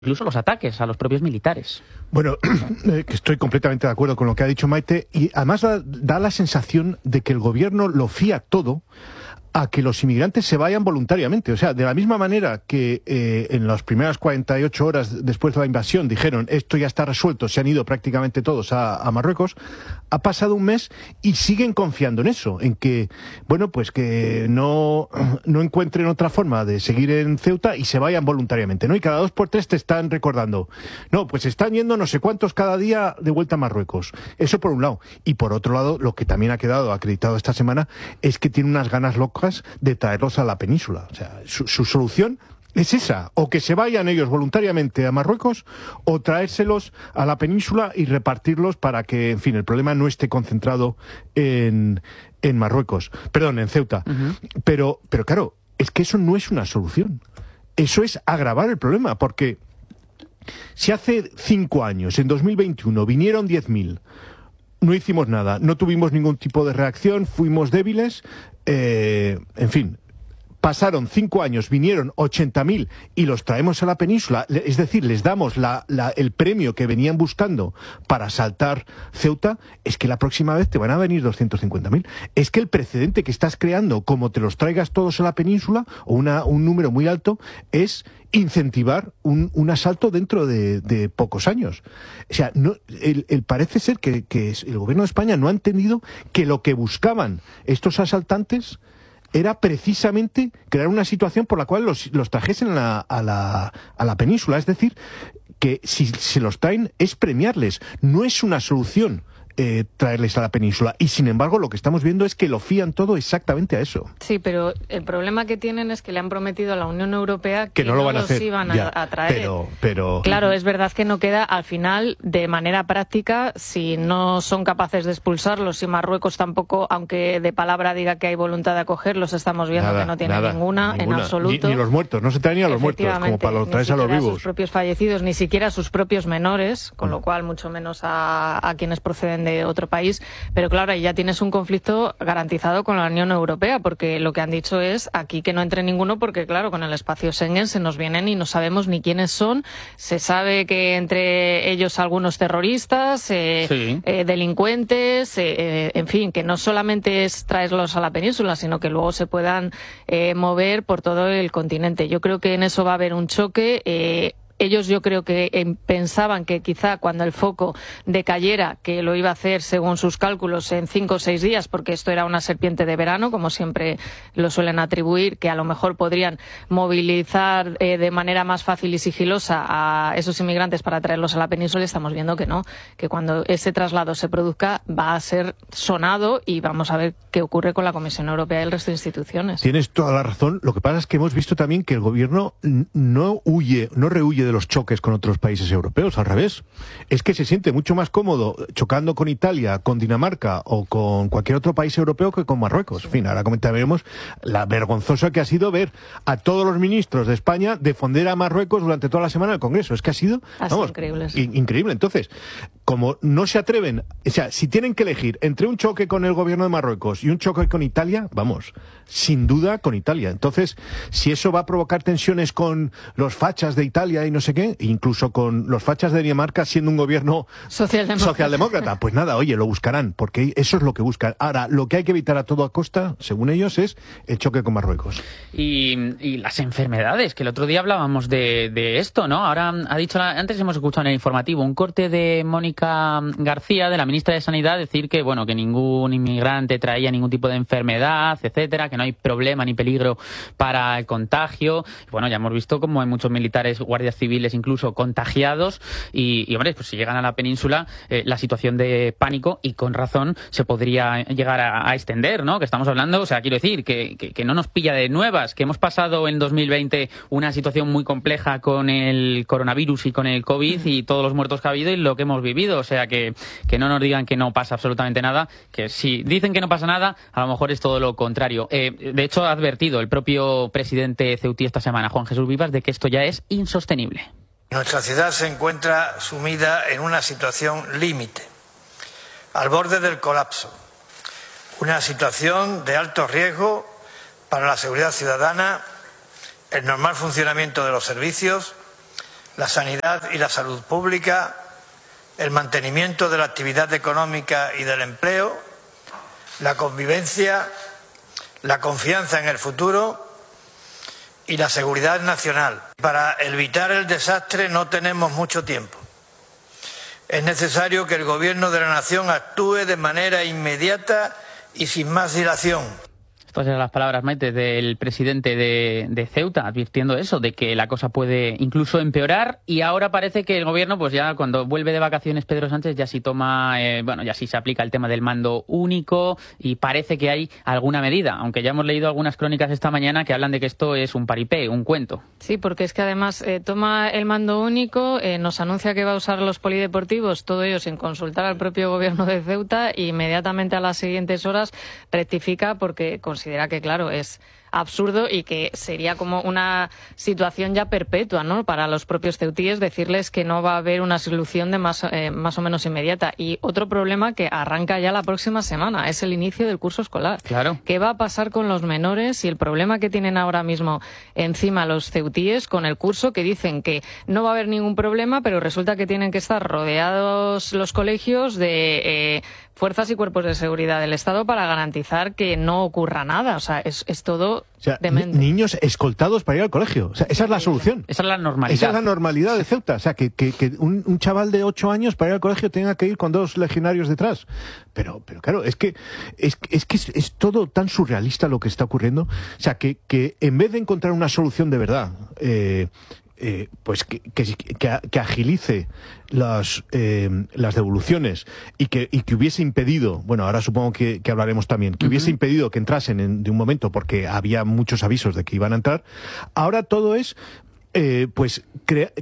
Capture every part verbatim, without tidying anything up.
incluso los ataques a los propios militares. Bueno, eh, que estoy completamente de acuerdo con lo que ha dicho Maite, y además da, da la sensación de que el gobierno lo fía todo a que los inmigrantes se vayan voluntariamente. O sea, de la misma manera que eh, en las primeras cuarenta y ocho horas después de la invasión dijeron esto ya está resuelto, se han ido prácticamente todos a, a Marruecos, ha pasado un mes y siguen confiando en eso, en que, bueno, pues que no, no encuentren otra forma de seguir en Ceuta y se vayan voluntariamente, ¿no? Y cada dos por tres te están recordando, no, pues están yendo no sé cuántos cada día de vuelta a Marruecos. Eso por un lado. Y por otro lado, lo que también ha quedado acreditado esta semana es que tiene unas ganas locas de traerlos a la península. O sea, su, su solución es esa, o que se vayan ellos voluntariamente a Marruecos, o traérselos a la península y repartirlos para que, en fin, el problema no esté concentrado en, en Marruecos, perdón, en Ceuta. Uh-huh. Pero, pero claro, es que eso no es una solución. Eso es agravar el problema, porque si hace cinco años, en dos mil veintiuno, vinieron diez mil, no hicimos nada, no tuvimos ningún tipo de reacción, fuimos débiles, eh, en fin, pasaron cinco años, vinieron ochenta mil y los traemos a la península, es decir, les damos la, la, el premio que venían buscando para asaltar Ceuta, es que la próxima vez te van a venir doscientos cincuenta mil. Es que el precedente que estás creando, como te los traigas todos a la península, o una, un número muy alto, es incentivar un, un asalto dentro de, de pocos años. O sea, no, el, el parece ser que, que el gobierno de España no ha entendido que lo que buscaban estos asaltantes era precisamente crear una situación por la cual los, los trajesen a la, a, la, a la península. Es decir, que si se los traen es premiarles, no es una solución Eh, traerles a la península, y sin embargo lo que estamos viendo es que lo fían todo exactamente a eso. Sí, pero el problema que tienen es que le han prometido a la Unión Europea que, que no, lo van no a hacer. los iban ya, a, a traer. Pero, pero... Claro, es verdad que no queda, al final, de manera práctica, si no son capaces de expulsarlos, si Marruecos tampoco, aunque de palabra diga que hay voluntad de acogerlos, estamos viendo nada, que no tiene nada, ninguna, ninguna, en absoluto. Ni, ni los muertos, no se traen ni a los muertos, como para los traerse a los vivos. Ni siquiera a sus propios fallecidos, ni siquiera a sus propios menores, con mm. lo cual mucho menos a, a quienes proceden de otro país. Pero claro, ahí ya tienes un conflicto garantizado con la Unión Europea, porque lo que han dicho es aquí que no entre ninguno, porque claro, con el espacio Schengen se nos vienen y no sabemos ni quiénes son. Se sabe que entre ellos algunos terroristas, eh, sí. eh, delincuentes, eh, en fin, que no solamente es traerlos a la península, sino que luego se puedan eh, mover por todo el continente. Yo creo que en eso va a haber un choque. Eh, Ellos yo creo que eh, pensaban que quizá cuando el foco decayera, que lo iba a hacer según sus cálculos en cinco o seis días, porque esto era una serpiente de verano, como siempre lo suelen atribuir, que a lo mejor podrían movilizar eh, de manera más fácil y sigilosa a esos inmigrantes para traerlos a la península. Estamos viendo que no, que cuando ese traslado se produzca va a ser sonado y vamos a ver qué ocurre con la Comisión Europea y el resto de instituciones. Tienes toda la razón. Lo que pasa es que hemos visto también que el gobierno no huye, no rehuye de de los choques con otros países europeos, al revés. Es que se siente mucho más cómodo chocando con Italia, con Dinamarca o con cualquier otro país europeo que con Marruecos. En fin, ahora comentaremos la vergonzosa que ha sido ver a todos los ministros de España defender a Marruecos durante toda la semana en el Congreso. Es que ha sido, ha sido increíble. Sí. increíble. Entonces, como no se atreven, o sea, si tienen que elegir entre un choque con el gobierno de Marruecos y un choque con Italia, vamos, sin duda con Italia. Entonces, si eso va a provocar tensiones con los fachas de Italia y no sé qué, incluso con los fachas de Dinamarca siendo un gobierno socialdemócrata. socialdemócrata, pues nada, oye, lo buscarán, porque eso es lo que buscan. Ahora, lo que hay que evitar a toda costa, según ellos, es el choque con Marruecos. Y, y las enfermedades, que el otro día hablábamos de, de esto, ¿no? Ahora ha dicho, antes hemos escuchado en el informativo un corte de Mónica García, de la ministra de Sanidad, decir que, bueno, que ningún inmigrante traía ningún tipo de enfermedad, etcétera, que no hay problema ni peligro para el contagio. Bueno, ya hemos visto como hay muchos militares, guardias civiles incluso contagiados y, y hombre, pues si llegan a la península eh, la situación de pánico, y con razón, se podría llegar a, a extender, ¿no? Que estamos hablando, o sea, quiero decir, que, que, que no nos pilla de nuevas, que hemos pasado en dos mil veinte una situación muy compleja con el coronavirus y con el COVID y todos los muertos que ha habido y lo que hemos vivido, o sea, que, que no nos digan que no pasa absolutamente nada, que si dicen que no pasa nada, a lo mejor es todo lo contrario. Eh, de hecho, ha advertido el propio presidente ceutí esta semana, Juan Jesús Vivas, de que esto ya es insostenible. Nuestra ciudad se encuentra sumida en una situación límite, al borde del colapso, una situación de alto riesgo para la seguridad ciudadana, el normal funcionamiento de los servicios, la sanidad y la salud pública, el mantenimiento de la actividad económica y del empleo, la convivencia, la confianza en el futuro y la seguridad nacional. Para evitar el desastre no tenemos mucho tiempo. Es necesario que el Gobierno de la Nación actúe de manera inmediata y sin más dilación. Estas eran las palabras, Maite, del presidente de, de Ceuta, advirtiendo eso, de que la cosa puede incluso empeorar, y ahora parece que el gobierno, pues ya cuando vuelve de vacaciones Pedro Sánchez, ya sí toma, eh, bueno, ya sí se aplica el tema del mando único, y parece que hay alguna medida, aunque ya hemos leído algunas crónicas esta mañana que hablan de que esto es un paripé, un cuento. Sí, porque es que además eh, toma el mando único, eh, nos anuncia que va a usar los polideportivos, todo ello sin consultar al propio gobierno de Ceuta, e inmediatamente a las siguientes horas rectifica porque considera que, claro, es absurdo y que sería como una situación ya perpetua, ¿no?, para los propios ceutíes, decirles que no va a haber una solución de más, eh, más o menos inmediata. Y otro problema que arranca ya la próxima semana es el inicio del curso escolar. Claro. ¿Qué va a pasar con los menores y el problema que tienen ahora mismo encima los ceutíes con el curso, que dicen que no va a haber ningún problema, pero resulta que tienen que estar rodeados los colegios de eh, fuerzas y cuerpos de seguridad del Estado para garantizar que no ocurra nada? O sea, es, es todo o sea, demente. Niños escoltados para ir al colegio. O sea, esa es la solución. Esa es la normalidad. Esa es la normalidad de Ceuta. O sea, que, que, que un, un chaval de ocho años para ir al colegio tenga que ir con dos legionarios detrás. Pero, pero claro, es que es, es que es, es todo tan surrealista lo que está ocurriendo. O sea, que, que en vez de encontrar una solución de verdad, eh, eh, pues que, que, que, que agilice las, eh, las devoluciones y que, y que hubiese impedido, bueno, ahora supongo que, que hablaremos también, que hubiese uh-huh. impedido que entrasen en, de un momento porque había muchos avisos de que iban a entrar, ahora todo es, eh, pues, crear...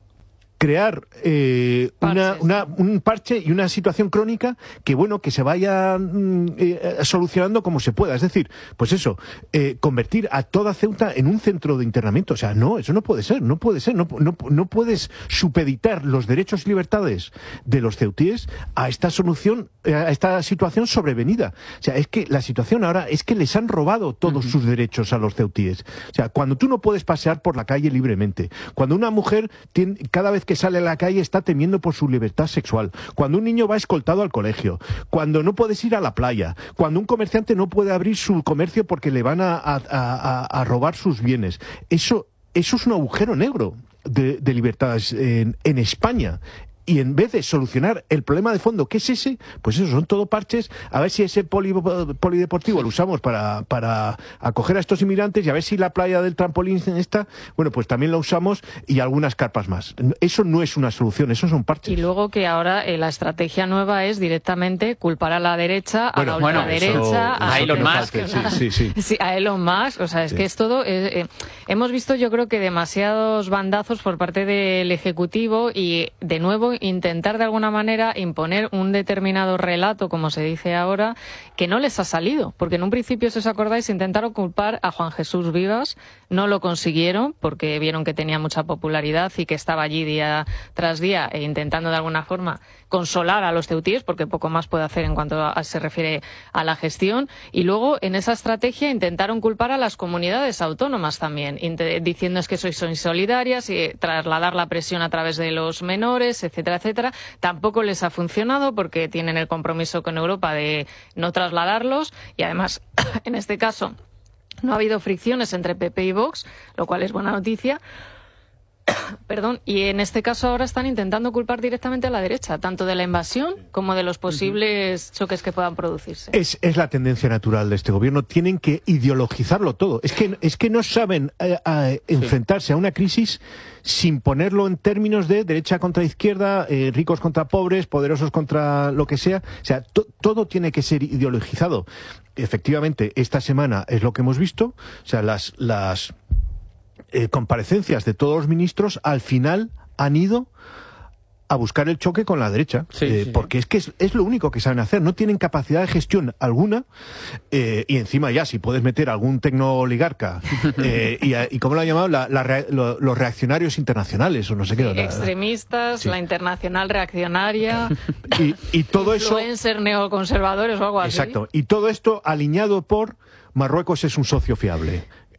crear eh, una, una, un parche y una situación crónica que, bueno, que se vaya mm, eh, solucionando como se pueda. Es decir, pues eso, eh, convertir a toda Ceuta en un centro de internamiento. O sea, no, eso no puede ser, no puede ser. No, no, no puedes supeditar los derechos y libertades de los ceutíes a esta solución, a esta situación sobrevenida. O sea, es que la situación ahora es que les han robado todos uh-huh. sus derechos a los ceutíes. O sea, cuando tú no puedes pasear por la calle libremente, cuando una mujer tiene, cada vez que sale a la calle está temiendo por su libertad sexual, cuando un niño va escoltado al colegio, cuando no puedes ir a la playa, cuando un comerciante no puede abrir su comercio porque le van a, a, a, a robar sus bienes, eso, eso es un agujero negro de, de libertades en, en España. Y en vez de solucionar el problema de fondo, ¿qué es ese? Pues eso, son todo parches, a ver si ese poli, polideportivo lo usamos para, para acoger a estos inmigrantes, y a ver si la playa del trampolín esta, bueno, pues también la usamos, y algunas carpas más. Eso no es una solución, eso son parches. Y luego que ahora eh, la estrategia nueva es directamente culpar a la derecha, a bueno, la bueno, ultraderecha, eso, a, a Elon Musk. Sí, sí, sí. sí, a Elon Musk, o sea, es sí. que es todo... Eh, eh, hemos visto, yo creo que demasiados bandazos por parte del Ejecutivo, y de nuevo intentar de alguna manera imponer un determinado relato, como se dice ahora, que no les ha salido, porque en un principio, si os acordáis, intentaron culpar a Juan Jesús Vivas, no lo consiguieron porque vieron que tenía mucha popularidad y que estaba allí día tras día e intentando de alguna forma consolar a los ceutíes, porque poco más puede hacer en cuanto a, se refiere a la gestión. Y luego en esa estrategia intentaron culpar a las comunidades autónomas también, diciendo es que sois insolidarias, y trasladar la presión a través de los menores, etcétera, etcétera. Tampoco les ha funcionado porque tienen el compromiso con Europa de no trasladarlos, y además en este caso no ha habido fricciones entre P P y Vox, lo cual es buena noticia. Perdón, y en este caso ahora están intentando culpar directamente a la derecha, tanto de la invasión como de los posibles uh-huh. choques que puedan producirse. Es, es la tendencia natural de este gobierno. Tienen que ideologizarlo todo. Es que, es que no saben eh, eh, enfrentarse sí. a una crisis sin ponerlo en términos de derecha contra izquierda, eh, ricos contra pobres, poderosos contra lo que sea. O sea, to, todo tiene que ser ideologizado. Efectivamente, esta semana es lo que hemos visto. O sea, las... las Eh, comparecencias de todos los ministros al final han ido a buscar el choque con la derecha, sí, eh, sí, porque sí. es que es, es lo único que saben hacer, no tienen capacidad de gestión alguna, eh, y encima ya si puedes meter algún tecnooligarca, eh, y, y ¿cómo lo han llamado? La, la, lo, los reaccionarios internacionales, o no sé qué. Sí, la, extremistas, sí. la internacional reaccionaria, y, y todo eso... influencers neoconservadores o algo así. Exacto, y todo esto alineado por Marruecos es un socio fiable.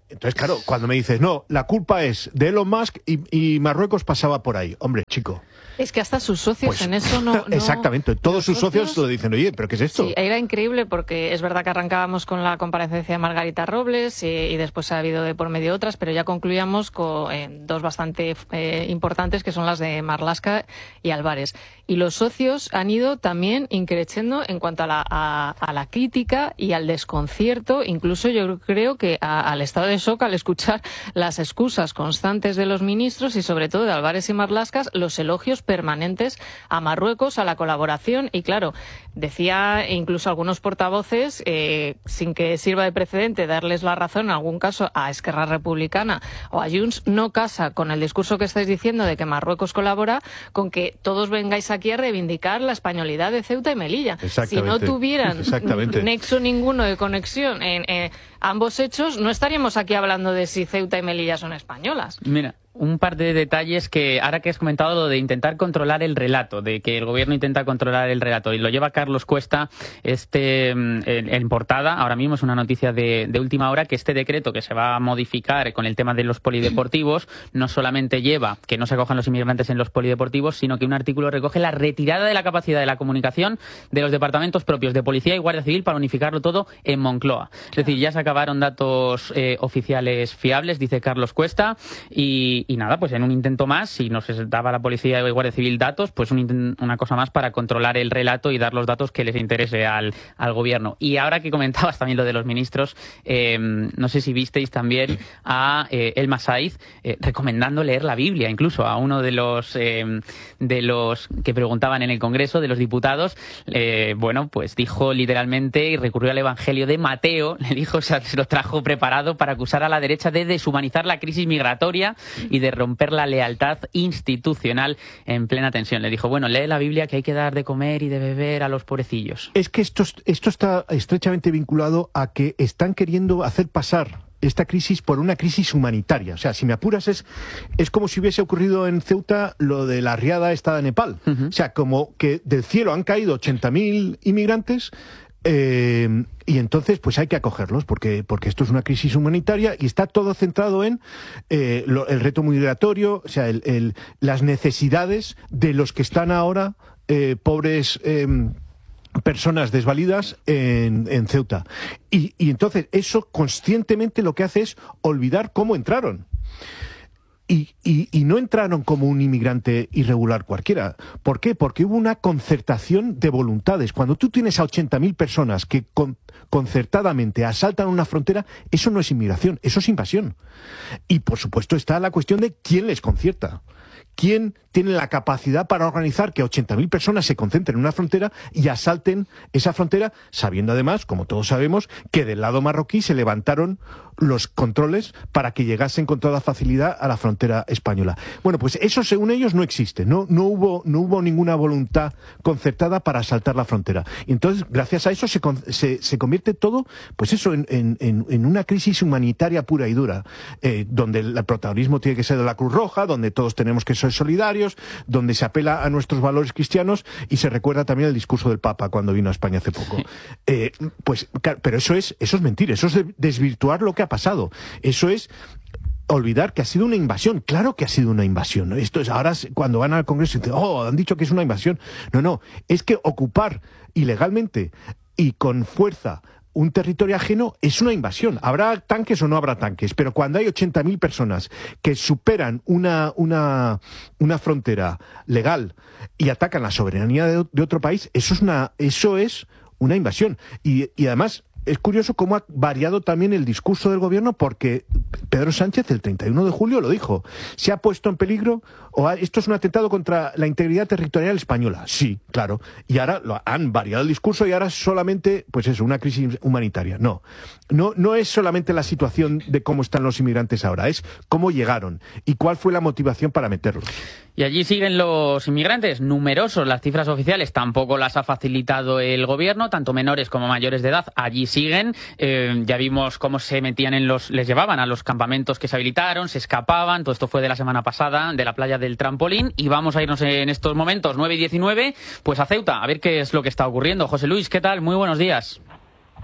Entonces, claro, cuando me dices, no, la culpa es de Elon Musk y, y Marruecos pasaba por ahí. Hombre, chico. Es que hasta sus socios Pues, en eso no... no exactamente, todos sus socios, socios lo dicen, oye, ¿pero qué es esto? Sí, era increíble porque es verdad que arrancábamos con la comparecencia de Margarita Robles y, y después ha habido de por medio otras, pero ya concluíamos con eh, dos bastante eh, importantes, que son las de Marlaska y Álvarez. Y los socios han ido también increciendo en cuanto a la, a, a la crítica y al desconcierto, incluso yo creo que a, al estado de shock al escuchar las excusas constantes de los ministros y sobre todo de Álvarez y Marlaska, los elogios permanentes a Marruecos, a la colaboración y claro, decía incluso algunos portavoces, eh, sin que sirva de precedente darles la razón en algún caso a Esquerra Republicana o a Junts, no casa con el discurso que estáis diciendo de que Marruecos colabora con que todos vengáis aquí a reivindicar la españolidad de Ceuta y Melilla. Si no tuvieran nexo ninguno de conexión en eh, ambos hechos, no estaríamos aquí hablando de si Ceuta y Melilla son españolas. Mira, un par de detalles que ahora que has comentado lo de intentar controlar el relato, de que el gobierno intenta controlar el relato y lo lleva Carlos Cuesta este en, en portada, ahora mismo es una noticia de, de última hora, que este decreto que se va a modificar con el tema de los polideportivos no solamente lleva que no se acojan los inmigrantes en los polideportivos, sino que un artículo recoge la retirada de la capacidad de la comunicación de los departamentos propios de Policía y Guardia Civil para unificarlo todo en Moncloa. Es decir, ya se acabaron datos eh, oficiales fiables, dice Carlos Cuesta, y Y nada, pues en un intento más, si nos daba la Policía y Guardia Civil datos, pues un, una cosa más para controlar el relato y dar los datos que les interese al, al gobierno. Y ahora que comentabas también lo de los ministros, eh, no sé si visteis también a eh, Elma Saiz eh, recomendando leer la Biblia, incluso a uno de los eh, de los que preguntaban en el Congreso, de los diputados, eh, bueno, pues dijo literalmente y recurrió al Evangelio de Mateo, le dijo, o sea, se lo trajo preparado para acusar a la derecha de deshumanizar la crisis migratoria y de romper la lealtad institucional en plena tensión. Le dijo, bueno, lee la Biblia que hay que dar de comer y de beber a los pobrecillos. Es que esto, esto está estrechamente vinculado a que están queriendo hacer pasar esta crisis por una crisis humanitaria. O sea, si me apuras, es, es como si hubiese ocurrido en Ceuta lo de la riada esta de Nepal. Uh-huh. O sea, como que del cielo han caído ochenta mil inmigrantes. Eh, y entonces pues hay que acogerlos porque, porque esto es una crisis humanitaria y está todo centrado en eh, lo, el reto migratorio, o sea, el, el, las necesidades de los que están ahora eh, pobres eh, personas desvalidas en, en Ceuta. Y, y entonces eso conscientemente lo que hace es olvidar cómo entraron. Y, y, y no entraron como un inmigrante irregular cualquiera. ¿Por qué? Porque hubo una concertación de voluntades. Cuando tú tienes a ochenta mil personas que con, concertadamente asaltan una frontera, eso no es inmigración, eso es invasión. Y por supuesto está la cuestión de quién les concierta. ¿Quién tiene la capacidad para organizar que ochenta mil personas se concentren en una frontera y asalten esa frontera, sabiendo además, como todos sabemos, que del lado marroquí se levantaron los controles para que llegasen con toda facilidad a la frontera española? Bueno, pues eso según ellos no existe, no, no hubo, no hubo ninguna voluntad concertada para asaltar la frontera. Y entonces, gracias a eso se, se, se convierte todo, pues eso, en, en, en una crisis humanitaria pura y dura, eh, donde el protagonismo tiene que ser de la Cruz Roja, donde todos tenemos que ser solidarios, donde se apela a nuestros valores cristianos y se recuerda también el discurso del Papa cuando vino a España hace poco. Eh, pues, pero eso es, eso es mentir, eso es desvirtuar lo que ha pasado. Eso es olvidar que ha sido una invasión. Claro que ha sido una invasión, ¿no? Esto es, ahora cuando van al Congreso dicen, oh, han dicho que es una invasión. No, no, es que ocupar ilegalmente y con fuerza un territorio ajeno es una invasión. Habrá tanques o no habrá tanques, pero cuando hay ochenta mil personas que superan una, una, una frontera legal y atacan la soberanía de, de otro país, eso es una, eso es una invasión. Y, y además es curioso cómo ha variado también el discurso del gobierno, porque Pedro Sánchez el treinta y uno de julio lo dijo. ¿Se ha puesto en peligro? ¿O ha, esto es un atentado contra la integridad territorial española? Sí, claro. Y ahora lo han variado el discurso y ahora es solamente, pues eso, una crisis humanitaria. No, no, no es solamente la situación de cómo están los inmigrantes ahora, es cómo llegaron y cuál fue la motivación para meterlos. Y allí siguen los inmigrantes, numerosos. Las cifras oficiales tampoco las ha facilitado el gobierno, tanto menores como mayores de edad. Allí siguen. Eh, ya vimos cómo se metían en los, les llevaban a los campamentos que se habilitaron, se escapaban. Todo esto fue de la semana pasada, de la playa del Trampolín. Y vamos a irnos en estos momentos, nueve y diecinueve, pues a Ceuta, a ver qué es lo que está ocurriendo. José Luis, ¿qué tal? Muy buenos días.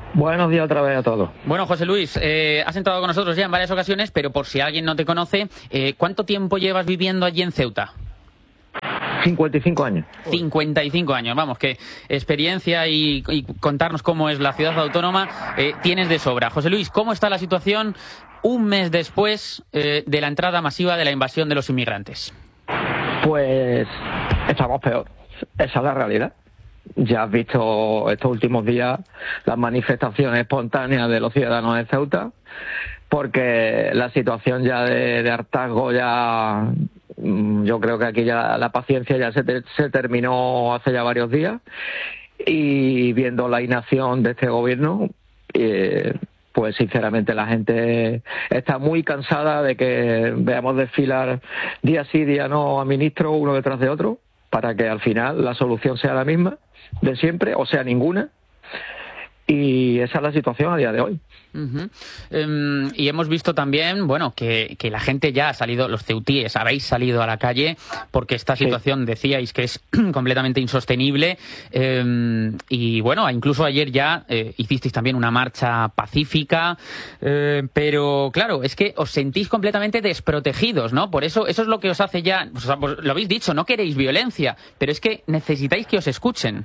Buenos días otra vez a todos. Bueno, José Luis, eh, has entrado con nosotros ya en varias ocasiones, pero por si alguien no te conoce, eh, ¿cuánto tiempo llevas viviendo allí en Ceuta? cincuenta y cinco años. cincuenta y cinco años, vamos, que experiencia y, y contarnos cómo es la ciudad autónoma eh, tienes de sobra. José Luis, ¿cómo está la situación un mes después eh, de la entrada masiva de la invasión de los inmigrantes? Pues estamos peor, esa es la realidad. Ya has visto estos últimos días las manifestaciones espontáneas de los ciudadanos de Ceuta, porque la situación ya de, de hartazgo ya, yo creo que aquí ya la paciencia ya se, te, se terminó hace ya varios días, y viendo la inacción de este gobierno, eh, pues sinceramente la gente está muy cansada de que veamos desfilar día sí, día no a ministros uno detrás de otro, para que al final la solución sea la misma de siempre, o sea, ninguna. Y esa es la situación a día de hoy. Uh-huh. Um, y hemos visto también, bueno, que, que la gente ya ha salido, los ceutíes, habéis salido a la calle porque esta situación, sí, decíais que es completamente insostenible. Um, y bueno, incluso ayer ya eh, hicisteis también una marcha pacífica. Eh, pero claro, es que os sentís completamente desprotegidos, ¿no? Por eso, eso es lo que os hace ya, o sea, pues lo habéis dicho, no queréis violencia, pero es que necesitáis que os escuchen.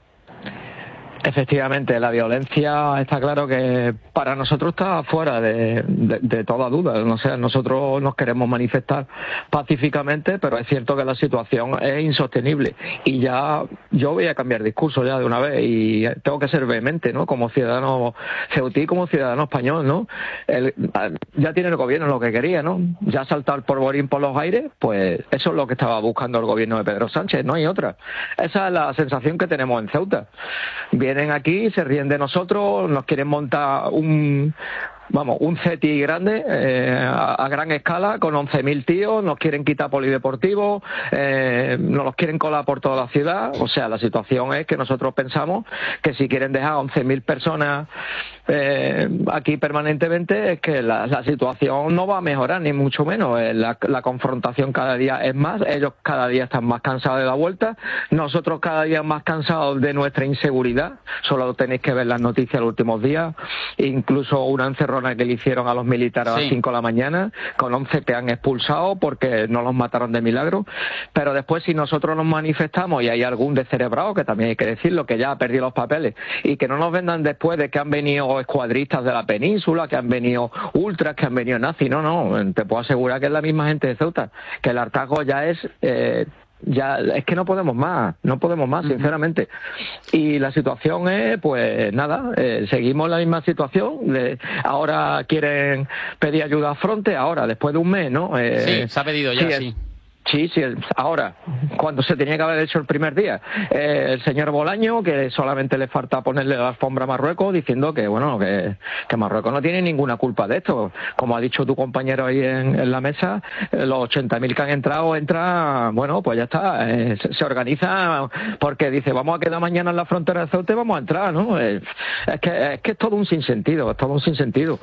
Efectivamente, la violencia está claro que para nosotros está fuera de, de, de toda duda. No sé, nosotros nos queremos manifestar pacíficamente, pero es cierto que la situación es insostenible. Y ya yo voy a cambiar discurso ya de una vez, y tengo que ser vehemente, ¿no? Como ciudadano ceutí, como ciudadano español, ¿no? El, ya tiene el gobierno lo que quería, ¿no? Ya saltar el polvorín por los aires, pues eso es lo que estaba buscando el gobierno de Pedro Sánchez, no hay otra. Esa es la sensación que tenemos en Ceuta. Vienen aquí, se ríen de nosotros, nos quieren montar un, vamos, un CETI grande eh, a, a gran escala con once mil tíos, nos quieren quitar polideportivos, eh, nos los quieren colar por toda la ciudad. O sea, la situación es que nosotros pensamos que si quieren dejar once mil personas eh, aquí permanentemente, es que la, la situación no va a mejorar, ni mucho menos. La, la confrontación cada día es más, ellos cada día están más cansados de la vuelta, nosotros cada día más cansados de nuestra inseguridad. Solo tenéis que ver las noticias los últimos días, incluso una encerrona que le hicieron a los militares sí. a las cinco de la mañana, con once que han expulsado porque no los mataron de milagro. Pero después, si nosotros nos manifestamos y hay algún descerebrado, que también hay que decirlo, que ya ha perdido los papeles, y que no nos vendan después de que han venido escuadristas de la península, que han venido ultras, que han venido nazis, no, no, te puedo asegurar que es la misma gente de Ceuta, que el hartazgo ya es... Eh, ya es que no podemos más, no podemos más, sinceramente. Y la situación es, pues nada, eh, seguimos la misma situación. Le, ahora quieren pedir ayuda a Fronte, ahora, después de un mes, ¿no? Eh, sí, se ha pedido ya, sí. sí. Sí, sí, ahora, cuando se tenía que haber hecho el primer día. Eh, el señor Bolaño, que solamente le falta ponerle la alfombra a Marruecos, diciendo que, bueno, que, que Marruecos no tiene ninguna culpa de esto. Como ha dicho tu compañero ahí en, en la mesa, eh, los ochenta mil que han entrado, entran, bueno, pues ya está, eh, se, se organiza porque dice, vamos a quedar mañana en la frontera de Ceuta y vamos a entrar, ¿no? Eh, es, que, es que es todo un sinsentido, es todo un sinsentido.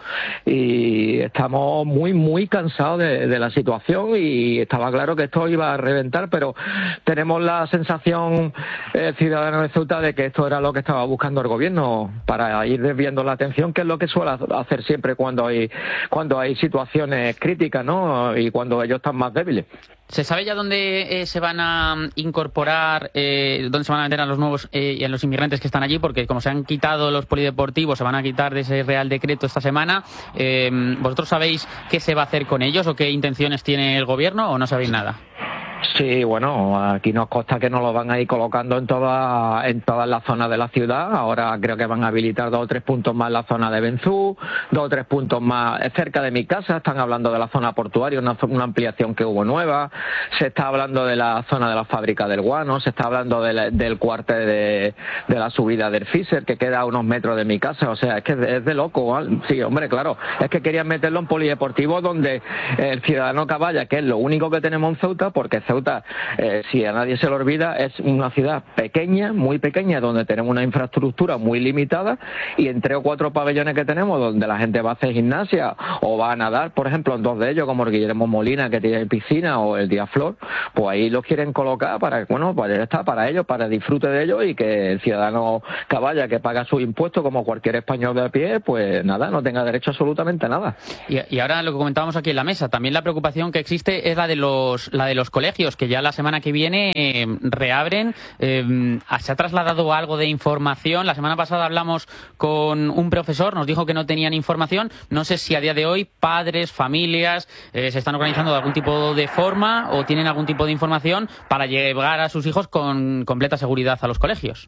Y estamos muy, muy cansados de, de la situación, y estaba claro que esto iba a reventar, pero tenemos la sensación, eh, ciudadanos de Ceuta, de que esto era lo que estaba buscando el gobierno para ir desviando la atención, que es lo que suele hacer siempre cuando hay cuando hay situaciones críticas, ¿no? Y cuando ellos están más débiles. ¿Se sabe ya dónde eh, se van a incorporar, eh, dónde se van a meter a los nuevos eh, y a los inmigrantes que están allí? Porque como se han quitado los polideportivos, se van a quitar de ese Real Decreto esta semana. Eh, ¿Vosotros sabéis qué se va a hacer con ellos o qué intenciones tiene el gobierno, o no sabéis nada? Sí, bueno, aquí nos consta que nos lo van a ir colocando en toda, en todas las zonas de la ciudad. Ahora creo que van a habilitar dos o tres puntos más en la zona de Benzú, dos o tres puntos más cerca de mi casa. Están hablando de la zona portuaria, una, una ampliación que hubo nueva. Se está hablando de la zona de la fábrica del guano, se está hablando de la, del cuartel de, de la subida del Fisher, que queda a unos metros de mi casa. O sea, es que es de, es de loco, ¿vale? Sí, hombre, claro. Es que querían meterlo en polideportivo donde el ciudadano caballa, que es lo único que tenemos en Ceuta, porque Ceuta Ceuta, eh, si a nadie se le olvida, es una ciudad pequeña, muy pequeña, donde tenemos una infraestructura muy limitada, y en tres o cuatro pabellones que tenemos, donde la gente va a hacer gimnasia o va a nadar, por ejemplo, en dos de ellos, como el Guillermo Molina, que tiene piscina, o el Díaz Flor, pues ahí los quieren colocar para, bueno, pues está para ellos, para disfrute de ellos, y que el ciudadano que vaya, que paga sus impuestos como cualquier español de a pie, pues nada, no tenga derecho a absolutamente nada. Y, y ahora lo que comentábamos aquí en la mesa, también la preocupación que existe es la de los la de los colegios, que ya la semana que viene eh, reabren. Eh, ¿se ha trasladado algo de información? La semana pasada hablamos con un profesor, nos dijo que no tenían información. No sé si a día de hoy padres, familias eh, se están organizando de algún tipo de forma o tienen algún tipo de información para llevar a sus hijos con completa seguridad a los colegios.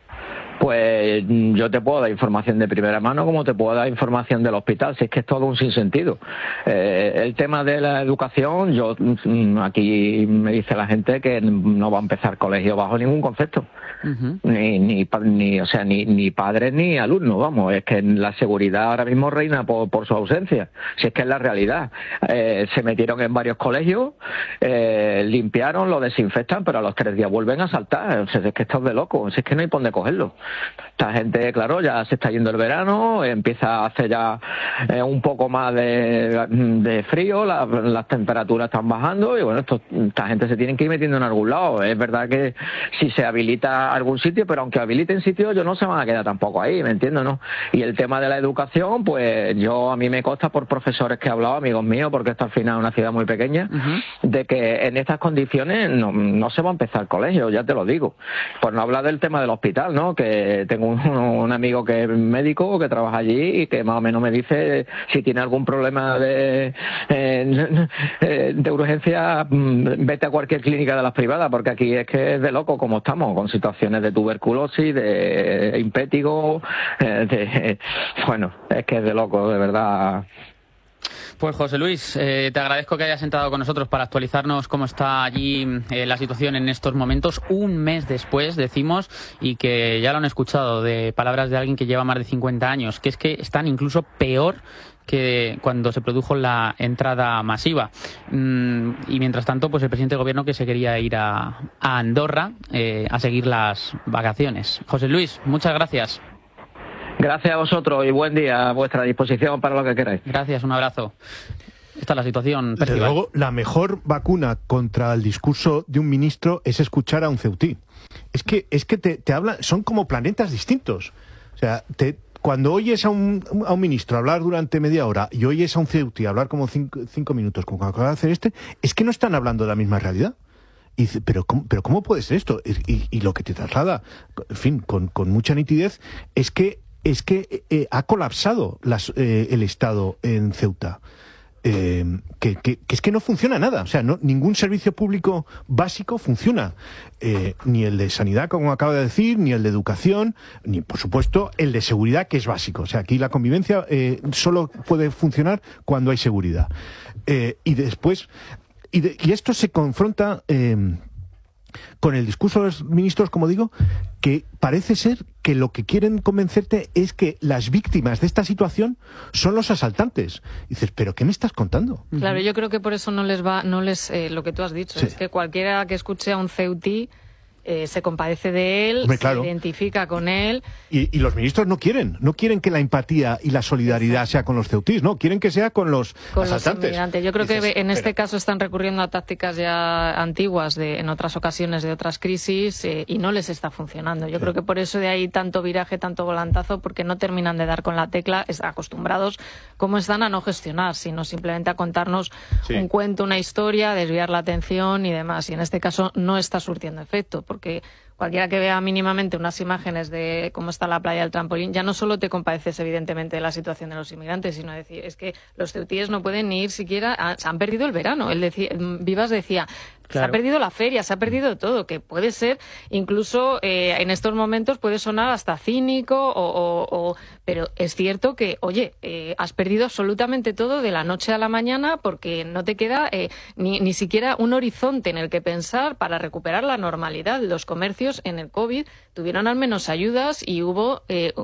Pues yo te puedo dar información de primera mano, como te puedo dar información del hospital, si es que es todo un sinsentido. Eh, el tema de la educación, yo aquí me dice la gente que no va a empezar colegio bajo ningún concepto. Uh-huh. Ni, ni, ni, o sea, ni, ni padres ni alumnos, vamos, es que la seguridad ahora mismo reina por, por su ausencia, si es que es la realidad. Eh, se metieron en varios colegios, eh, limpiaron, lo desinfectan, pero a los tres días vuelven a saltar. O sea, es que esto es de loco, si es que no hay por dónde cogerlo. Esta gente, claro, ya se está yendo el verano, empieza a hacer ya eh, un poco más de, de frío, la, las temperaturas están bajando, y bueno, esto, esta gente se tiene que ir metiendo en algún lado. Es verdad que si se habilita algún sitio, pero aunque habiliten sitios, ellos no se van a quedar tampoco ahí, ¿me entiendes, no? Y el tema de la educación, pues yo, a mí me consta por profesores que he hablado, amigos míos, porque esto al final es una ciudad muy pequeña, uh-huh. de que en estas condiciones no, no se va a empezar el colegio, ya te lo digo. Por no hablar del tema del hospital, ¿no? Que tengo un, un amigo que es médico, que trabaja allí, y que más o menos me dice si tiene algún problema de, eh, de urgencia, vete a cualquier clínica de las privadas, porque aquí es que es de loco como estamos, con situaciones de tuberculosis, de impétigo, eh, de, bueno, es que es de loco, de verdad. Pues José Luis, eh, te agradezco que hayas entrado con nosotros para actualizarnos cómo está allí eh, la situación en estos momentos, un mes después, decimos, y que ya lo han escuchado de palabras de alguien que lleva más de cincuenta años, que es que están incluso peor que cuando se produjo la entrada masiva. Mm, y mientras tanto, pues el presidente del gobierno que se quería ir a, a Andorra eh, a seguir las vacaciones. José Luis, muchas gracias. Gracias a vosotros y buen día, a vuestra disposición para lo que queráis. Gracias, un abrazo. Esta es la situación. Desde luego, la mejor vacuna contra el discurso de un ministro es escuchar a un ceutí. Es que, es que te, te hablan, son como planetas distintos. O sea, te, cuando oyes a un, a un ministro hablar durante media hora y oyes a un ceutí hablar como cinco, cinco minutos, como acaba de hacer este, es que no están hablando de la misma realidad. Y dice, ¿pero cómo, pero cómo puede ser esto? Y, y lo que te traslada, en fin, con, con mucha nitidez, es que es que eh, ha colapsado las, eh, el Estado en Ceuta. Eh, que, que, que es que no funciona nada. O sea, no, ningún servicio público básico funciona. Eh, ni el de sanidad, como acabo de decir, ni el de educación, ni, por supuesto, el de seguridad, que es básico. O sea, aquí la convivencia eh, solo puede funcionar cuando hay seguridad. Eh, y después... Y, de, y esto se confronta... Eh, con el discurso de los ministros, como digo, que parece ser que lo que quieren convencerte es que las víctimas de esta situación son los asaltantes. Y dices, ¿pero qué me estás contando? Claro, yo creo que por eso no les va, no les, eh, lo que tú has dicho, sí. Es que cualquiera que escuche a un ceutí eh, se compadece de él, Hombre, claro. se identifica con él. Y, y los ministros no quieren, no quieren que la empatía y la solidaridad Exacto. sea con los ceutís, no, quieren que sea con los con asaltantes. Los inmigrantes. Yo creo Dices, que en este pero... caso están recurriendo a tácticas ya antiguas de, en otras ocasiones de otras crisis eh, y no les está funcionando. Yo sí. creo que por eso de ahí tanto viraje, tanto volantazo, porque no terminan de dar con la tecla, están acostumbrados como están a no gestionar, sino simplemente a contarnos sí. un cuento, una historia, desviar la atención y demás. Y en este caso no está surtiendo efecto, porque cualquiera que vea mínimamente unas imágenes de cómo está la playa del Trampolín, ya no solo te compadeces evidentemente de la situación de los inmigrantes, sino decir, es que los ceutíes no pueden ni ir siquiera, a, se han perdido el verano. Él decía, Vivas decía, claro. se ha perdido la feria, se ha perdido todo, que puede ser, incluso eh, en estos momentos puede sonar hasta cínico, o, o, o, pero es cierto que, oye, eh, has perdido absolutamente todo de la noche a la mañana porque no te queda eh, ni, ni siquiera un horizonte en el que pensar para recuperar la normalidad. Los comercios en el COVID tuvieron al menos ayudas y hubo eh, un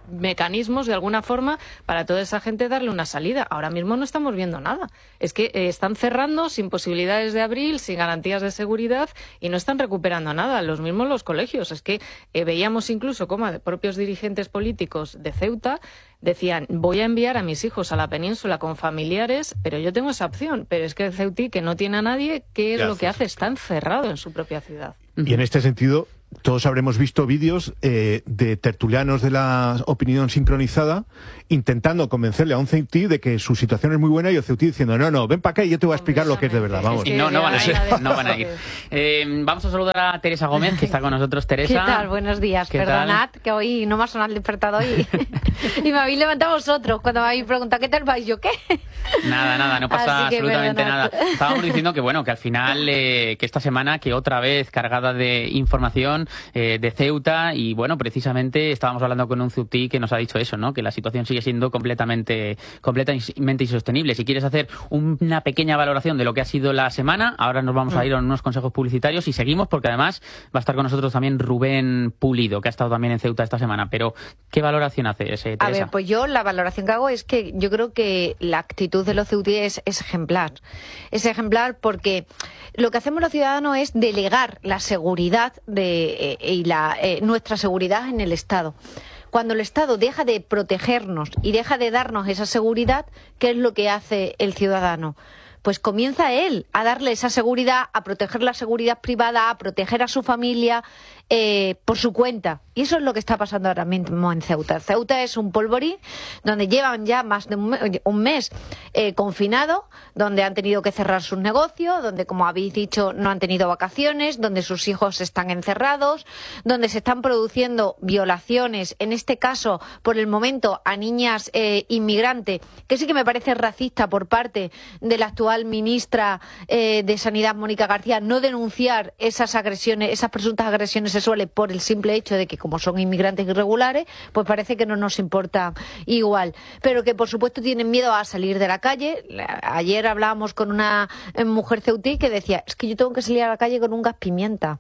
mecanismos de alguna forma para toda esa gente darle una salida. Ahora mismo no estamos viendo nada. Es que eh, están cerrando sin posibilidades de abrir, sin garantías de seguridad y no están recuperando nada. Los mismos los colegios. Es que eh, veíamos incluso cómo de propios dirigentes políticos de Ceuta decían, voy a enviar a mis hijos a la península con familiares, pero yo tengo esa opción. Pero es que el Ceutí, que no tiene a nadie, ¿qué es lo que hace? Está encerrado en su propia ciudad. Y en este sentido, todos habremos visto vídeos eh, de tertulianos de la opinión sincronizada intentando convencerle a un ceutí de que su situación es muy buena y el ceutí diciendo, no, no, ven para acá y yo te voy a explicar lo que es de verdad. Vamos. Y no, no van a ir. No van a ir. Eh, vamos a saludar a Teresa Gómez, que está con nosotros. Teresa. ¿Qué tal? Buenos días. Perdonad tal? que hoy no me ha sonado el despertador y, y me habéis levantado vosotros cuando me habéis preguntado ¿qué tal vais? Yo, ¿qué? Nada, nada, no pasa absolutamente nada. Estábamos diciendo que, bueno, que al final, eh, que esta semana, que otra vez cargada de información eh, de Ceuta y, bueno, precisamente estábamos hablando con un ceutí que nos ha dicho eso, ¿no? Que la situación sigue siendo completamente, completamente insostenible. Si quieres hacer una pequeña valoración de lo que ha sido la semana, ahora nos vamos a ir a unos consejos publicitarios y seguimos porque además va a estar con nosotros también Rubén Pulido, que ha estado también en Ceuta esta semana. Pero, ¿qué valoración haces, eh, Teresa? A ver, pues yo la valoración que hago es que yo creo que la actitud de los ceutíes es ejemplar. Es ejemplar porque lo que hacemos los ciudadanos es delegar la seguridad de, eh, y la, eh, nuestra seguridad en el Estado. Cuando el Estado deja de protegernos y deja de darnos esa seguridad, ¿qué es lo que hace el ciudadano? Pues comienza él a darle esa seguridad, a proteger la seguridad privada, a proteger a su familia eh, por su cuenta. Y eso es lo que está pasando ahora mismo en Ceuta. Ceuta es un polvorín donde llevan ya más de un mes, un mes eh, confinado, donde han tenido que cerrar sus negocios, donde, como habéis dicho, no han tenido vacaciones, donde sus hijos están encerrados, donde se están produciendo violaciones, en este caso, por el momento, a niñas eh, inmigrantes, que sí que me parece racista por parte de la actual ministra eh, de Sanidad, Mónica García, no denunciar esas agresiones, esas presuntas agresiones sexuales por el simple hecho de que como son inmigrantes irregulares, pues parece que no nos importa igual. Pero que por supuesto tienen miedo a salir de la calle. Ayer hablábamos con una mujer ceutí que decía, es que yo tengo que salir a la calle con un gas pimienta.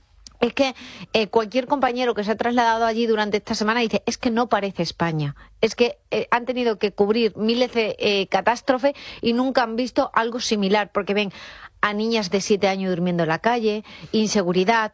Es que eh, cualquier compañero que se ha trasladado allí durante esta semana dice, es que no parece España. Es que eh, han tenido que cubrir miles de eh, catástrofes y nunca han visto algo similar, porque ven a niñas de siete años durmiendo en la calle, inseguridad.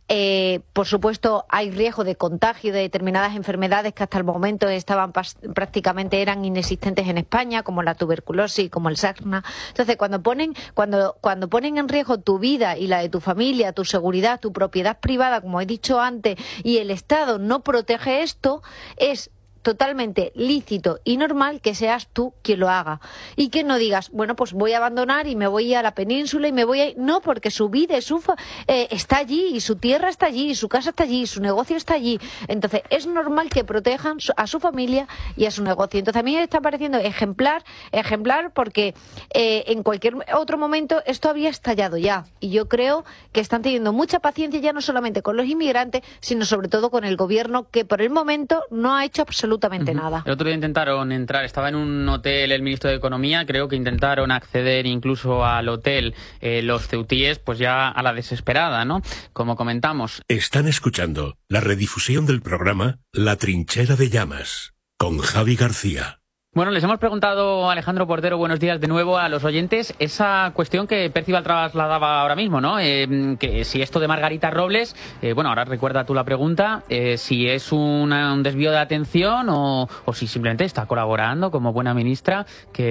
Eh, por supuesto, hay riesgo de contagio de determinadas enfermedades que hasta el momento estaban prácticamente eran inexistentes en España, como la tuberculosis, como el sarna. Entonces, cuando ponen, cuando, cuando ponen en riesgo tu vida y la de tu familia, tu seguridad, tu propiedad privada, como he dicho antes, y el Estado no protege esto, es totalmente lícito y normal que seas tú quien lo haga y que no digas, bueno, pues voy a abandonar y me voy a la península y me voy a... No, porque su vida su, eh, está allí y su tierra está allí y su casa está allí y su negocio está allí. Entonces es normal que protejan a su familia y a su negocio. Entonces a mí me está pareciendo ejemplar, ejemplar porque eh, en cualquier otro momento esto había estallado ya y yo creo que están teniendo mucha paciencia ya no solamente con los inmigrantes, sino sobre todo con el gobierno que por el momento no ha hecho absolutamente absolutamente uh-huh. nada. El otro día intentaron entrar, estaba en un hotel el ministro de Economía, creo que intentaron acceder incluso al hotel eh, los ceutíes, pues ya a la desesperada, ¿no? Como comentamos. Están escuchando la redifusión del programa La Trinchera de Llamas, con Javi García. Bueno, les hemos preguntado, Alejandro Portero, buenos días de nuevo a los oyentes, esa cuestión que Percival trasladaba ahora mismo, ¿no? Eh, que si esto de Margarita Robles, eh, bueno, ahora recuerda tú la pregunta, eh, si es una, un desvío de atención o, o si simplemente está colaborando como buena ministra,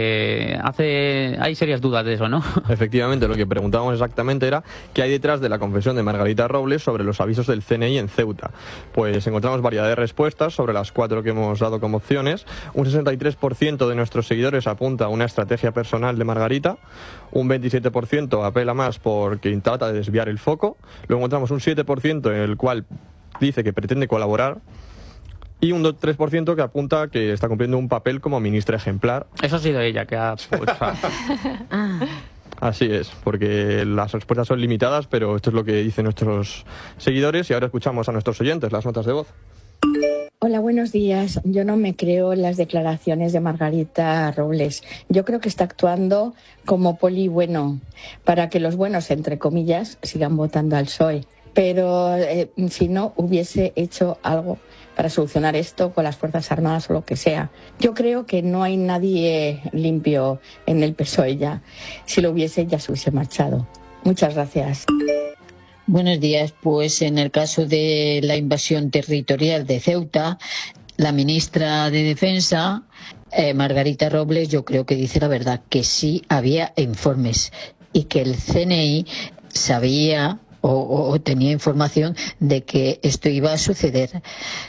que hace hay serias dudas de eso, ¿no? Efectivamente, lo que preguntábamos exactamente era qué hay detrás de la confesión de Margarita Robles sobre los avisos del C N I en Ceuta. Pues encontramos variedad de respuestas sobre las cuatro que hemos dado como opciones. Un sesenta y tres por ciento de nuestros seguidores apunta a una estrategia personal de Margarita, un veintisiete por ciento apela más porque trata de desviar el foco, luego encontramos un siete por ciento en el cual dice que pretende colaborar y un tres por ciento que apunta que está cumpliendo un papel como ministra ejemplar. Eso ha sido ella que ha... Así es, porque las respuestas son limitadas, pero esto es lo que dicen nuestros seguidores y ahora escuchamos a nuestros oyentes las notas de voz. Hola, buenos días. Yo no me creo las declaraciones de Margarita Robles. Yo creo que está actuando como poli bueno para que los buenos, entre comillas, sigan votando al P S O E. pero eh, si no hubiese hecho algo para solucionar esto con las Fuerzas Armadas o lo que sea. Yo creo que no hay nadie limpio en el P S O E ya. Si lo hubiese, ya se hubiese marchado. Muchas gracias. Buenos días. Pues en el caso de la invasión territorial de Ceuta, la ministra de Defensa, eh, Margarita Robles, yo creo que dice la verdad, que sí había informes y que el C N I sabía o, o, o tenía información de que esto iba a suceder.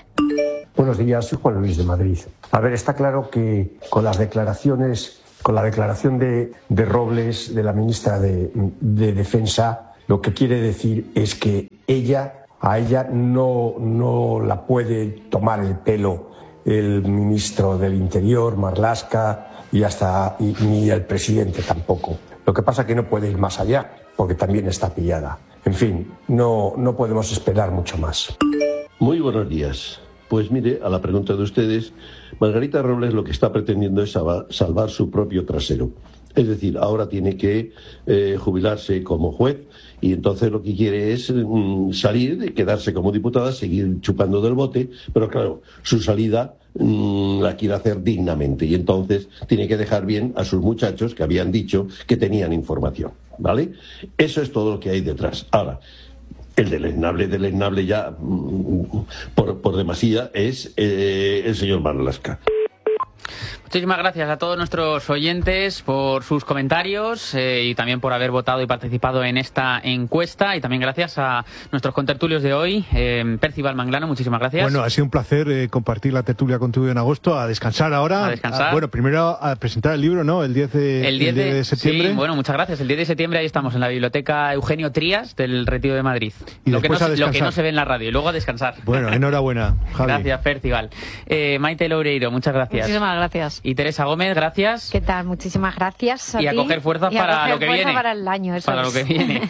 Buenos días, soy Juan Luis de Madrid. A ver, está claro que con las declaraciones, con la declaración de, de Robles, de la ministra de, de Defensa, lo que quiere decir es que ella, a ella no, no la puede tomar el pelo el ministro del Interior, Marlaska, y hasta y, ni el presidente tampoco. Lo que pasa es que no puede ir más allá, porque también está pillada. En fin, no, no podemos esperar mucho más. Muy buenos días. Pues mire, a la pregunta de ustedes, Margarita Robles lo que está pretendiendo es salvar su propio trasero. Es decir, ahora tiene que eh, jubilarse como juez y entonces lo que quiere es mm, salir, quedarse como diputada, seguir chupando del bote, pero claro, su salida mm, la quiere hacer dignamente y entonces tiene que dejar bien a sus muchachos que habían dicho que tenían información, ¿vale? Eso es todo lo que hay detrás. Ahora, el deleznable, deleznable ya mm, por, por demasía es eh, el señor Marlaska. Muchísimas gracias a todos nuestros oyentes por sus comentarios eh, y también por haber votado y participado en esta encuesta, y también gracias a nuestros contertulios de hoy. eh, Percival Manglano, muchísimas gracias. Bueno, ha sido un placer eh, compartir la tertulia contigo en agosto. A descansar ahora. A descansar. A, bueno, primero a presentar el libro, ¿no? El diez de, el diez de, el diez de septiembre. Sí, bueno, muchas gracias. El diez de septiembre ahí estamos en la Biblioteca Eugenio Trías del Retiro de Madrid. Y lo, que no, a lo que no se ve en la radio. Y luego a descansar. Bueno, enhorabuena, Javi. Gracias, Percival. Eh, Maite Loureiro, muchas gracias. Muchísimas gracias. Y Teresa Gómez, gracias. ¿Qué tal? Muchísimas gracias a y a ti. coger fuerzas y a para coger lo que fuerza viene. para el año, eso para es. lo que viene.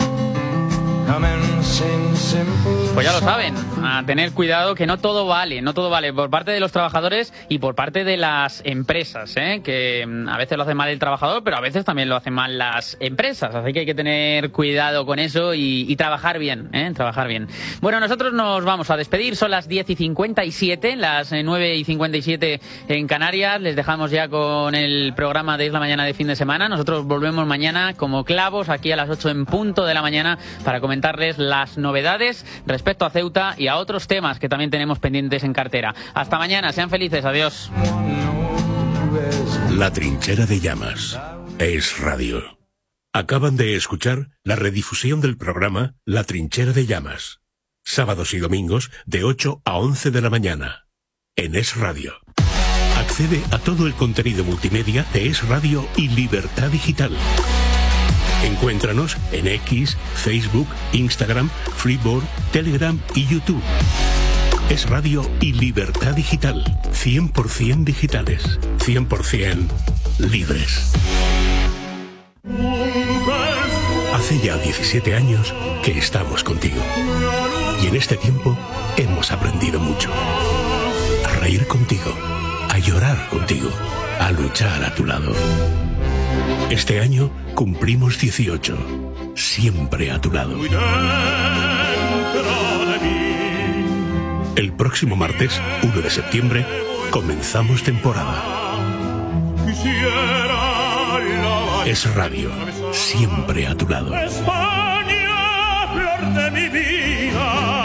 Pues ya lo saben, a tener cuidado, que no todo vale, no todo vale por parte de los trabajadores y por parte de las empresas, ¿eh? Que a veces lo hace mal el trabajador, pero a veces también lo hacen mal las empresas, así que hay que tener cuidado con eso y, y trabajar bien, ¿eh? Trabajar bien. Bueno, nosotros nos vamos a despedir, son las diez y cincuenta y siete, las nueve y cincuenta y siete en Canarias, les dejamos ya con el programa de Es la Mañana de fin de semana, nosotros volvemos mañana como clavos aquí a las ocho en punto de la mañana para comentarles las novedades respecto a Ceuta y a otros temas que también tenemos pendientes en cartera. Hasta mañana, sean felices, adiós. La Trinchera de Llamas es radio. Acaban de escuchar la redifusión del programa La Trinchera de Llamas, sábados y domingos de ocho a once de la mañana, en Es Radio. Accede a todo el contenido multimedia de Es Radio y Libertad Digital. Encuéntranos en X, Facebook, Instagram, Freeboard, Telegram y YouTube. Es Radio y Libertad Digital. cien por ciento digitales. cien por ciento libres. Hace ya diecisiete años que estamos contigo. Y en este tiempo hemos aprendido mucho. A reír contigo. A llorar contigo. A luchar a tu lado. Este año cumplimos dieciocho, siempre a tu lado. El próximo martes, uno de septiembre, comenzamos temporada. Es Radio, siempre a tu lado. España, flor de mi vida.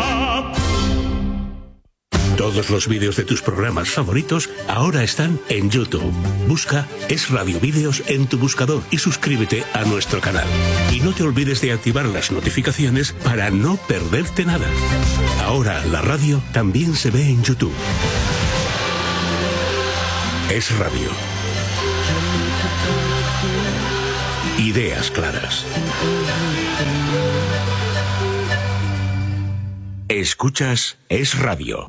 Todos los vídeos de tus programas favoritos ahora están en YouTube. Busca Es Radio Vídeos en tu buscador y suscríbete a nuestro canal. Y no te olvides de activar las notificaciones para no perderte nada. Ahora la radio también se ve en YouTube. Es Radio. Ideas claras. Escuchas Es Radio.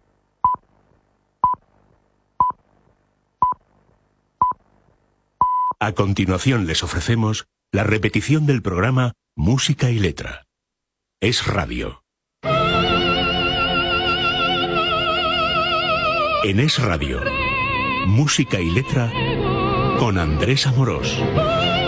A continuación les ofrecemos la repetición del programa Música y Letra. Es Radio. En Es Radio, Música y Letra con Andrés Amorós.